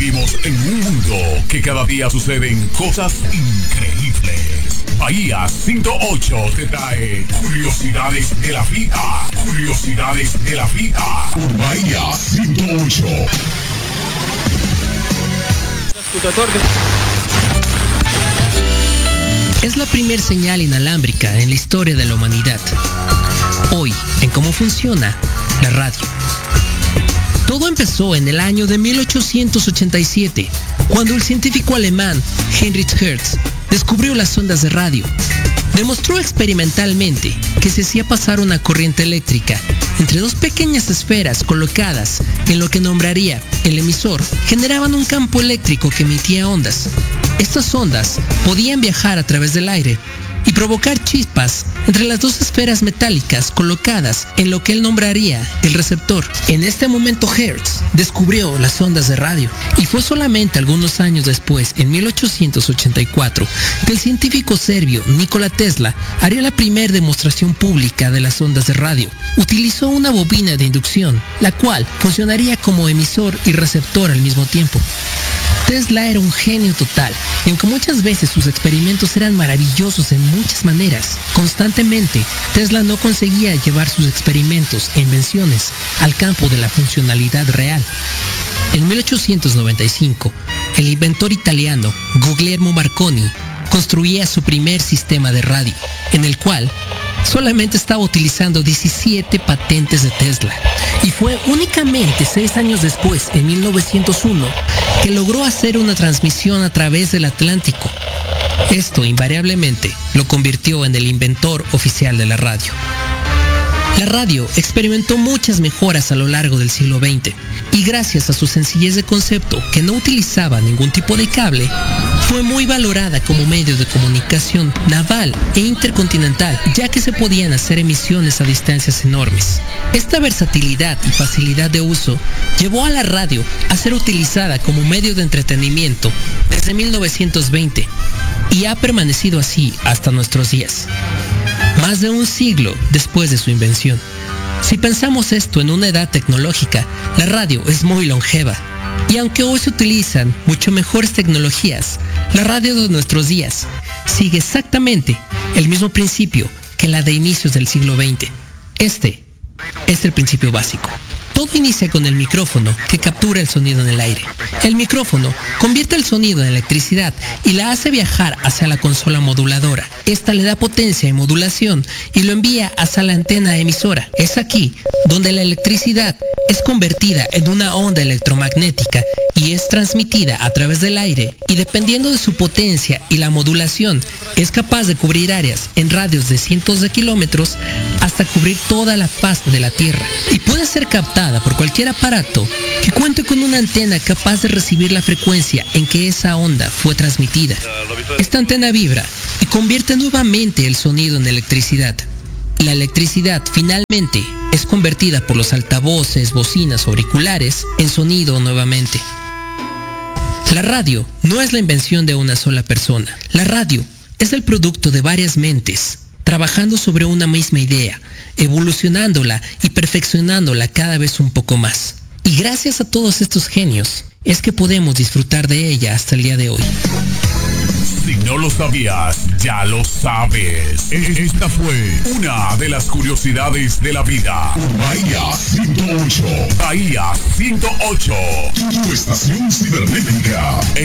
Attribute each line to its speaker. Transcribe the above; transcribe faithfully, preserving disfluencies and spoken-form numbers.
Speaker 1: Vivimos en un mundo que cada día suceden cosas increíbles. Bahía ciento ocho te trae curiosidades de la vida. Curiosidades de la vida. Bahía ciento ocho.
Speaker 2: Es la primer señal inalámbrica en la historia de la humanidad. Hoy, en cómo funciona la radio. Todo empezó en el año de mil ochocientos ochenta y siete, cuando el científico alemán Heinrich Hertz descubrió las ondas de radio. Demostró experimentalmente que se hacía pasar una corriente eléctrica entre dos pequeñas esferas colocadas en lo que nombraría el emisor, generaban un campo eléctrico que emitía ondas. Estas ondas podían viajar a través del aire y provocar chispas entre las dos esferas metálicas colocadas en lo que él nombraría el receptor. En este momento Hertz descubrió las ondas de radio y fue solamente algunos años después, en mil ochocientos ochenta y cuatro, que el científico serbio Nikola Tesla haría la primera demostración pública de las ondas de radio. Utilizó una bobina de inducción, la cual funcionaría como emisor y receptor al mismo tiempo. Tesla era un genio total, y aunque muchas veces sus experimentos eran maravillosos en muchas maneras, constantemente Tesla no conseguía llevar sus experimentos e invenciones al campo de la funcionalidad real. En mil ochocientos noventa y cinco, el inventor italiano Guglielmo Marconi construía su primer sistema de radio, en el cual solamente estaba utilizando diecisiete patentes de Tesla, y fue únicamente seis años después, en mil novecientos uno, que logró hacer una transmisión a través del Atlántico. Esto invariablemente lo convirtió en el inventor oficial de la radio. La radio experimentó muchas mejoras a lo largo del siglo veinte, y gracias a su sencillez de concepto, que no utilizaba ningún tipo de cable, fue muy valorada como medio de comunicación naval e intercontinental, ya que se podían hacer emisiones a distancias enormes. Esta versatilidad y facilidad de uso llevó a la radio a ser utilizada como medio de entretenimiento desde mil novecientos veinte, y ha permanecido así hasta nuestros días, más de un siglo después de su invención. Si pensamos esto en una edad tecnológica, la radio es muy longeva. Y aunque hoy se utilizan mucho mejores tecnologías, la radio de nuestros días sigue exactamente el mismo principio que la de inicios del siglo veinte. Este es el principio básico. Todo inicia con el micrófono que captura el sonido en el aire. El micrófono convierte el sonido en electricidad y la hace viajar hacia la consola moduladora. Esta le da potencia y modulación y lo envía hacia la antena emisora. Es aquí donde la electricidad es convertida en una onda electromagnética y es transmitida a través del aire, y dependiendo de su potencia y la modulación, es capaz de cubrir áreas en radios de cientos de kilómetros hasta cubrir toda la faz de la Tierra, y puede ser captada por cualquier aparato que cuente con una antena capaz de recibir la frecuencia en que esa onda fue transmitida. Esta antena vibra y convierte nuevamente el sonido en electricidad. La electricidad finalmente es convertida por los altavoces, bocinas, auriculares en sonido nuevamente. La radio no es la invención de una sola persona. La radio es el producto de varias mentes, trabajando sobre una misma idea, evolucionándola y perfeccionándola cada vez un poco más. Y gracias a todos estos genios, es que podemos disfrutar de ella hasta el día de hoy.
Speaker 1: Si no lo sabías, ya lo sabes. Esta fue una de las curiosidades de la vida. Bahía ciento ocho. Bahía ciento ocho. Tu estación cibernética.